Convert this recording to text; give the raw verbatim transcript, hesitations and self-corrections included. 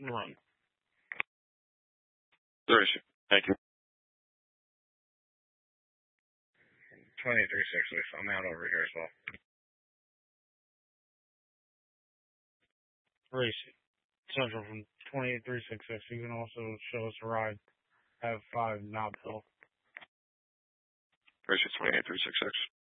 Right. There is. Thank you. twenty-three sixty. I'm out over here as well. Race Central from twenty-eight three sixty-six. You can also show us a ride at five Nob Hill. Race twenty-eight three sixty-six.